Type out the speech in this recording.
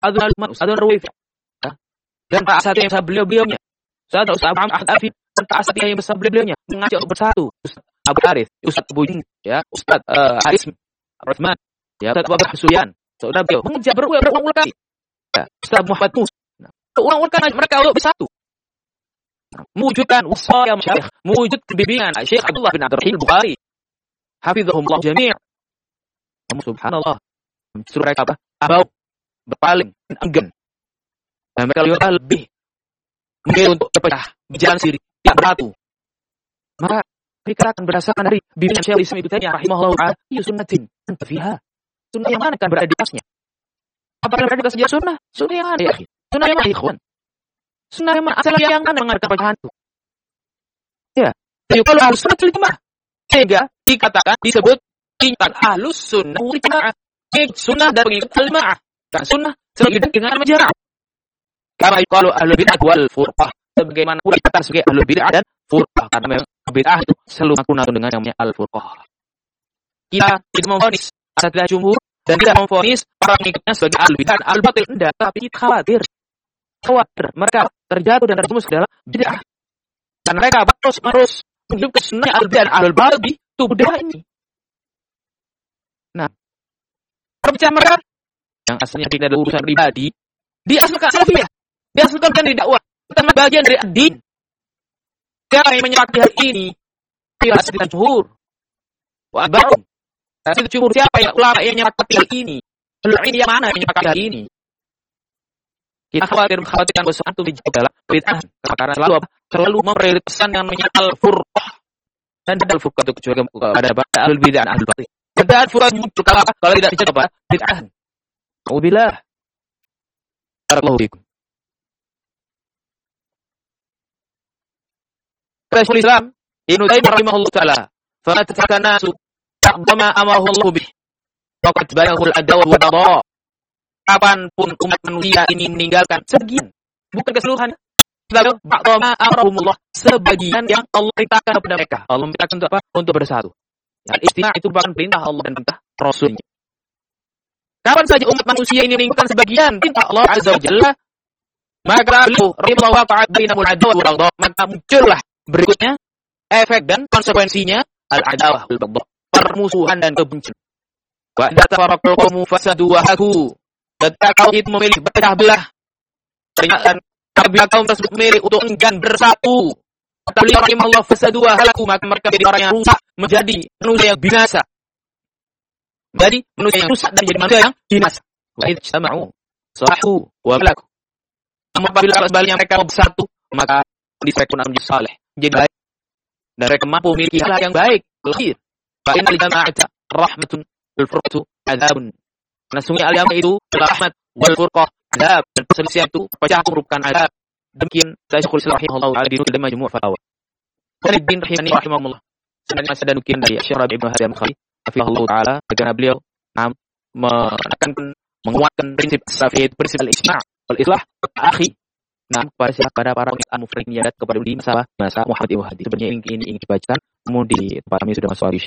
Ustaz Ruwaifi. Dan Pak Asatidz yang bersama beliau-beliaunya. Ustaz Abu Ahmad Afid dan Pak Asatidz yang bersama beliau-beliaunya mengajak bersatu. Ustaz Abu Harith, Ustaz Abu Jin, ya, Ustaz Haris Rahman, ya, Ustaz Abu Hasuyan. Saudara beliau mengajak berulang-ulang kali. Ya, Ustaz Muhammad Mus. Ulang-ulang kali mereka untuk bersatu. Mewujudkan wasaya masyayikh, mewujudkan bimbingan Syekh Abdullah bin Abdurrahim Bukhari. Hafizahumullah jami'. Subhanallah. Justru mereka apa? Abau, berpaling, enggan. Dan mereka lebih memilih untuk terpecah, berjalan sendiri, tidak bersatu. Maka mereka akan berdasarkan dari bimbingan Syekh Islam Ibnu Taimiyah rahimahullah ta'ala, ya sunnatin anta fiha. Sunnah yang mana akan berada di atasnya? Apakah berada di atas sunnah? Sunnah yang mana ya akhi? Sunnah yang mana ikhwan? Sunnah yang mana? Asal yang mana mengadakan perpecahan itu? Ya, jadi kalau harus sunnah jamaah, sehingga dikatakan disebut tingkat ahlus sunnah wal jamaah. Sunnah dan pengikut al-jamaah. Dan sunnah selalu identik dengan al-jamaah. Karena kalau ahlul bid'ah wal furqah, sebagaimana pula dikatakan sebagai ahlul bid'ah dan furqah, karena memang bid'ah itu selalu makna dengan yang namanya al-furqah. Kita tidak memvonis asatidzah jumhur dan tidak memvonis para pengikutnya sebagai ahlul bid'ah dan al-batil, tidak, tapi kita khawatir mereka terjatuh dan terjerumus ke dalam bid'ah. Dan mereka terus menghidupkan sunnah al-bid'ah dan al-batil di tubuh bid'ah ini. Nah, perpecahan mereka yang asalnya tidak ada urusan pribadi, diasmalkan salafiyah, diasmalkan dari dakwah, terutama bagian dari ad-din. Siapa yang menyepakati hal ini? Ya, asatidzah jumhur. Wa ba'um. Asatidzah jumhur siapa yang ulama yang menyepakati hal ini? Ulama yang mana yang menyepakati hal ini? Kita khawatirkan bahwa suatu adalah bid'ah, karena selalu memprioritaskan yang namanya al-furqah. Dan al-furqah itu juga ada al-bid'ah dan al-batil. Dan al-furqah muncul kalau tidak dicoba bid'ah. Alhamdulillah. Barakallahu fikum. Rasul Islam Ibnu Taimiyah rahimahullah taala, "Fa tatanasu ta'dama amahu Allah bih. Faqad bayahul adawa wa dara." Kapanpun umat manusia ini meninggalkan sebagian, bukan keseluruhan. Ta'dama amrahumullah, sebagian yang Allah perintahkan kepada mereka. Allah perintahkan untuk apa? Untuk bersatu. Ya, istima' itu bukan perintah Allah dan perintah Rasulnya. Kapan saja umat manusia ini meninggalkan sebagian perintah Allah Azza wa Jalla, maka maka muncullah berikutnya efek dan konsekuensinya al-adawah wal baghdha, permusuhan dan kebencian. Wa idza tafarraqu qawmu fasadu wa haku, ketika kaum itu memilih berpecah belah, ternyata apabila kaum tersebut memilih untuk enggan bersatu, kata beliau rahimahullah, fasadu wa halaku, maka mereka menjadi orang yang rusak, menjadi manusia yang binasa. Jadi manusia yang rusak dan jadi manusia yang binasa. Wa idza ijtama'u salahu wa halaku. Apabila sebaliknya mereka mau bersatu, maka mereka menjadi saleh, menjadi baik, dan mereka mampu memiliki hal yang baik, khair. Fa innal jama'ata rahmatun wal furqatu adzabun. Karena sungguh al-jama'ah itu adalah rahmat, wal furqah adzab, dan perselisihan itu pecah merupakan adzab. Demikian Syekhul Islam rahimahullah taala di dalam Majmu' Fatawa. Ibn Rahimani rahimahullah. Sebenarnya saya nukil dari Syekh Rabi' Ibn Hadi al-Bukhari rahimahullah taala, karena beliau menekankan, menguatkan prinsip salafiyah, prinsip al-isma' wal islah akhi. Nah, pada para al-mufridin yadat kepada di masa Muhammad Ibn Hadi. Sebenarnya ini ingin dibacakan, kemudian di tempat kami sudah masuk